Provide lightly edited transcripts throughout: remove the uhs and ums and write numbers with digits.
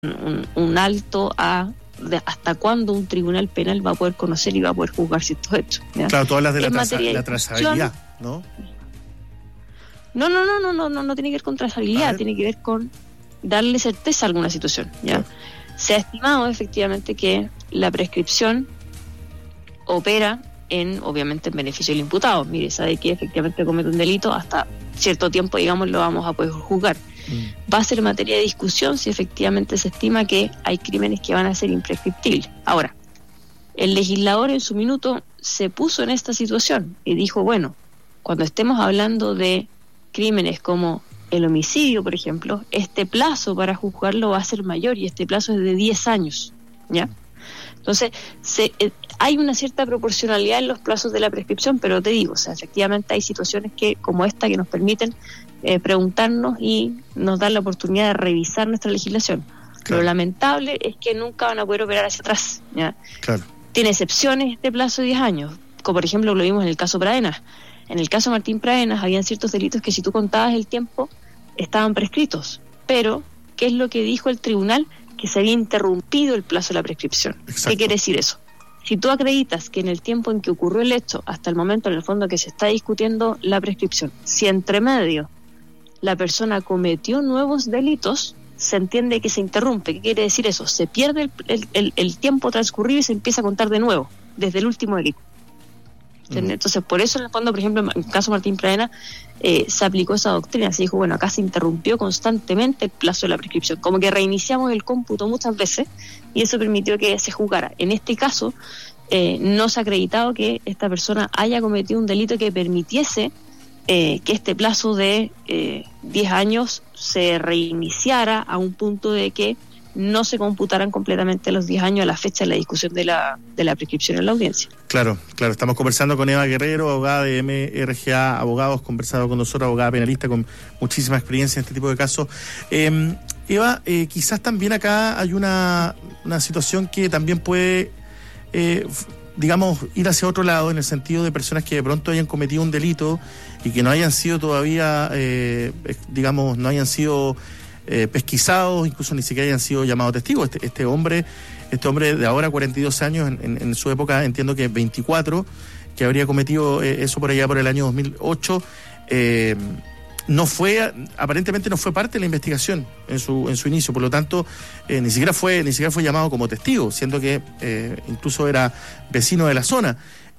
un alto a hasta cuándo un tribunal penal va a poder conocer y va a poder juzgar ciertos hechos, ¿ya? Claro, tú hablas de la trazabilidad, ¿no? No tiene que ver con trazabilidad, tiene que ver con darle certeza a alguna situación, ¿ya? Claro. Se ha estimado efectivamente que la prescripción opera obviamente en beneficio del imputado. Mire, sabe que efectivamente comete un delito, hasta cierto tiempo, digamos, lo vamos a poder juzgar. Va a ser materia de discusión si efectivamente se estima que hay crímenes que van a ser imprescriptibles. Ahora, el legislador en su minuto se puso en esta situación y dijo, bueno, cuando estemos hablando de crímenes como el homicidio, por ejemplo, este plazo para juzgarlo va a ser mayor y este plazo es de 10 años, ¿ya? Entonces, hay una cierta proporcionalidad en los plazos de la prescripción, pero te digo, o sea, efectivamente hay situaciones como esta que nos permiten preguntarnos y nos dan la oportunidad de revisar nuestra legislación. Claro. Lo lamentable es que nunca van a poder operar hacia atrás, ¿ya? Claro. Tiene excepciones este plazo de 10 años, como por ejemplo lo vimos en el caso Pradenas. En el caso Martín Pradenas habían ciertos delitos que si tú contabas el tiempo estaban prescritos, pero ¿qué es lo que dijo el tribunal? Que se había interrumpido el plazo de la prescripción. Exacto. ¿Qué quiere decir eso? Si tú acreditas que en el tiempo en que ocurrió el hecho, hasta el momento en el fondo que se está discutiendo la prescripción, si entre medio la persona cometió nuevos delitos, se entiende que se interrumpe. ¿Qué quiere decir eso? Se pierde el tiempo transcurrido y se empieza a contar de nuevo, desde el último delito. Entonces, por eso en el fondo, por ejemplo, en el caso Martín Pradenas, se aplicó esa doctrina. Se dijo, bueno, acá se interrumpió constantemente el plazo de la prescripción, como que reiniciamos el cómputo muchas veces y eso permitió que se juzgara. En este caso, no se ha acreditado que esta persona haya cometido un delito que permitiese que este plazo de 10 años se reiniciara a un punto de que no se computaran completamente los 10 años a la fecha de la discusión de la prescripción en la audiencia. Claro, estamos conversando con Eva Guerrero, abogada de MRGA Abogados, conversado con nosotros, abogada penalista con muchísima experiencia en este tipo de casos. Eva, quizás también acá hay una situación que también puede, digamos, ir hacia otro lado, en el sentido de personas que de pronto hayan cometido un delito y que no hayan sido todavía, digamos, no hayan sido pesquisados, incluso ni siquiera hayan sido llamados testigos. Este hombre de ahora 42 años, en su época entiendo que 24, que habría cometido eso por allá por el año 2008, aparentemente no fue parte de la investigación en su inicio, por lo tanto ni siquiera fue llamado como testigo, siendo que incluso era vecino de la zona.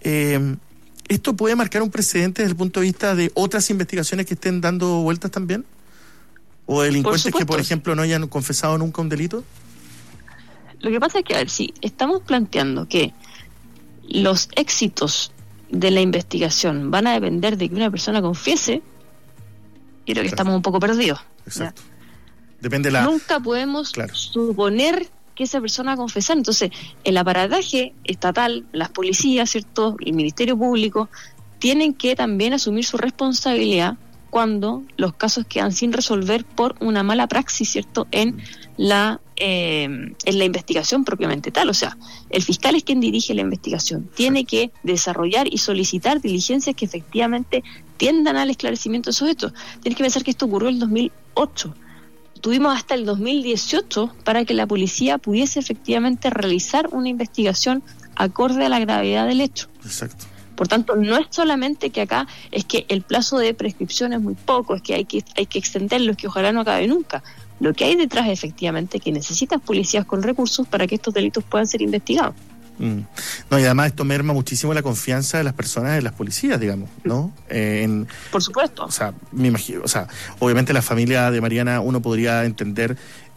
¿Esto puede marcar un precedente desde el punto de vista de otras investigaciones que estén dando vueltas también? ¿O delincuentes que, por ejemplo, no hayan confesado nunca un delito? Lo que pasa es que, a ver, si estamos planteando que los éxitos de la investigación van a depender de que una persona confiese, creo que estamos un poco perdidos. Exacto. ¿Ya? Depende Nunca podemos suponer que esa persona va a confesar. Entonces, el aparataje estatal, las policías, ¿cierto?, el Ministerio Público, tienen que también asumir su responsabilidad cuando los casos quedan sin resolver por una mala praxis, ¿cierto?, en la investigación propiamente tal. O sea, el fiscal es quien dirige la investigación, tiene que desarrollar y solicitar diligencias que efectivamente tiendan al esclarecimiento de esos hechos. Tienes que pensar que esto ocurrió en el 2008. Tuvimos hasta el 2018 para que la policía pudiese efectivamente realizar una investigación acorde a la gravedad del hecho. Exacto. Por tanto, no es solamente que acá es que el plazo de prescripción es muy poco, es que hay que extenderlo, es que ojalá no acabe nunca. Lo que hay detrás es efectivamente que necesitas policías con recursos para que estos delitos puedan ser investigados. No, y además esto merma muchísimo la confianza de las personas en las policías, digamos, ¿no? Por supuesto. O sea, me imagino, obviamente la familia de Mariana, uno podría entender,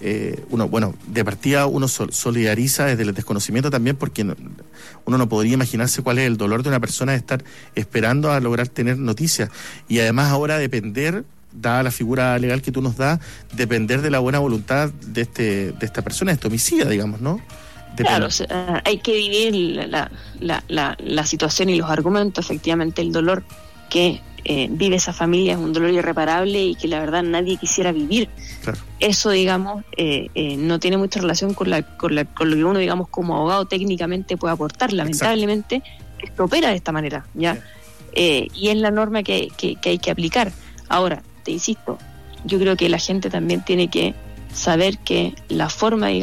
de partida uno solidariza desde el desconocimiento también, porque uno no podría imaginarse cuál es el dolor de una persona de estar esperando a lograr tener noticias. Y además ahora depender, dada la figura legal que tú nos das, depender de la buena voluntad de esta persona, de este homicida, digamos, ¿no? Claro, o sea, hay que dividir la situación y los argumentos. Efectivamente, el dolor que vive esa familia es un dolor irreparable y que la verdad nadie quisiera vivir. Claro. Eso, digamos, no tiene mucha relación con lo que uno, digamos, como abogado técnicamente puede aportar. Lamentablemente, esto opera de esta manera, ¿ya? Y es la norma que hay que aplicar. Ahora, te insisto, yo creo que la gente también tiene que saber que la forma, digamos,